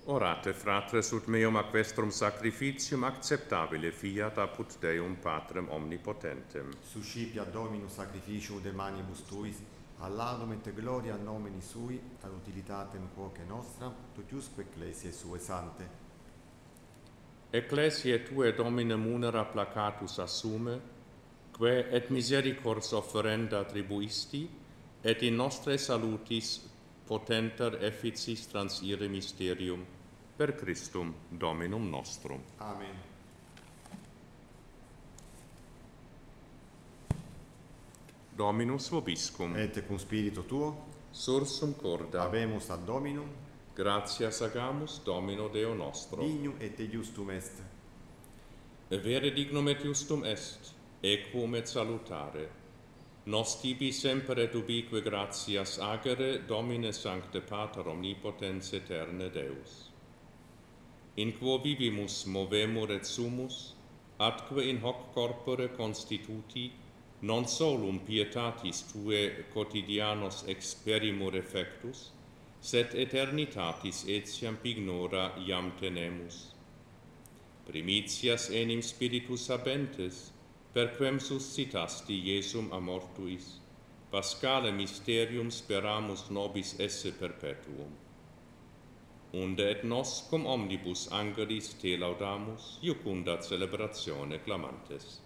Orate, fratres, ut meum ac vestrum sacrificium acceptabile fiat apud Deum Patrem omnipotentem. Suscipia Dominus sacrificium de manibus tuis, all'adum et gloria nomini sui, ad utilitatem quoque nostra, totiusque ecclesiae sue sante. Ecclesiae Tue, Domine, munera placatus assume, que et misericors offerenda tribuisti, et in nostre salutis potenter efficis transire mysterium, per Christum Dominum nostrum. Amen. Dominus vobiscum. Et cum spiritu tuo, Sursum corda. habemus ad Dominum, Gratias agamus Domino Deo nostro. dignum et justum est. Vere dignum et justum est, equum et salutare. Nos tibi semper et ubique gratias agere, Domine Sancte Pater omnipotens aeterne Deus. In quo vivimus movemur et sumus, atque in hoc corpore constituti, non solum pietatis Tue quotidianos experimur effectus, sed eternitatis etiam ignora iam tenemus. Primitias enim spiritus habentes, perquem suscitasti Iesum a mortuis, Paschale mysterium speramus nobis esse perpetuum. Unde et nos cum omnibus angelis te laudamus, iucunda celebratione clamantes.